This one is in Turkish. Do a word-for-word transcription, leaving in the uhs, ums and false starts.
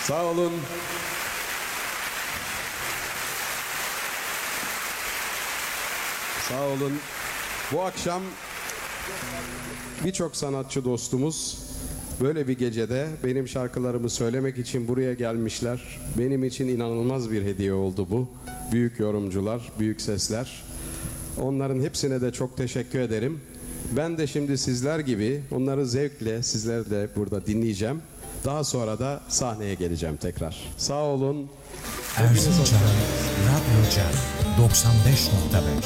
Sağ olun. Sağ olun. Bu akşam birçok sanatçı dostumuz böyle bir gecede benim şarkılarımı söylemek için buraya gelmişler. Benim için inanılmaz bir hediye oldu bu. Büyük yorumcular, büyük sesler. Onların hepsine de çok teşekkür ederim. Ben de şimdi sizler gibi onları zevkle sizlerle burada dinleyeceğim. Daha sonra da sahneye geleceğim tekrar. Sağ olun. Erzincan Radyo Cem doksan beş nokta beş